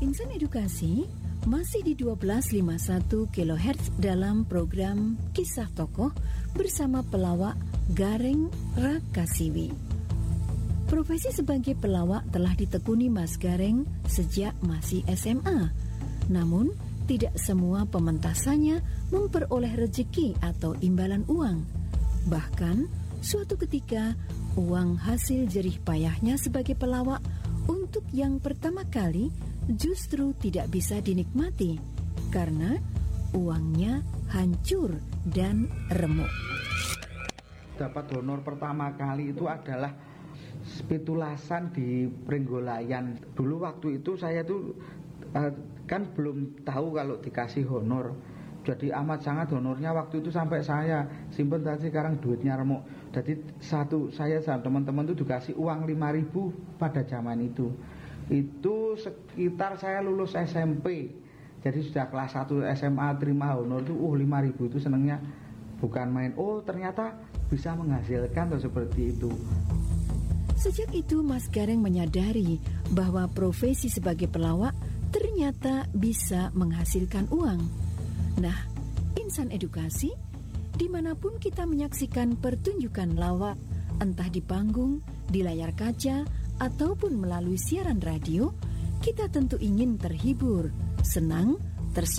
Insan Edukasi masih di 1251 kHz dalam program Kisah Tokoh bersama pelawak Gareng Rakasiwi. Profesi sebagai pelawak telah ditekuni Mas Gareng sejak masih SMA. Namun, tidak semua pementasannya memperoleh rezeki atau imbalan uang. Bahkan, suatu ketika, uang hasil jerih payahnya sebagai pelawak untuk yang pertama kali justru tidak bisa dinikmati karena uangnya hancur dan remuk. Dapat honor pertama kali itu adalah pitulasan di Pringgolayan. Dulu waktu itu saya tuh kan belum tahu kalau dikasih honor. Jadi amat sangat honornya waktu itu sampai saya simpen tadi sekarang duitnya remuk. Jadi saya sama teman-teman itu dikasih uang 5.000 pada zaman itu. Itu sekitar saya lulus SMP. Jadi sudah kelas 1 SMA terima honor itu 5.000 itu senengnya bukan main. Oh, ternyata bisa menghasilkan tuh seperti itu. Sejak itu Mas Gareng menyadari bahwa profesi sebagai pelawak ternyata bisa menghasilkan uang. Nah, Insan Edukasi, dimanapun kita menyaksikan pertunjukan lawak, entah di panggung, di layar kaca, ataupun melalui siaran radio, kita tentu ingin terhibur, senang,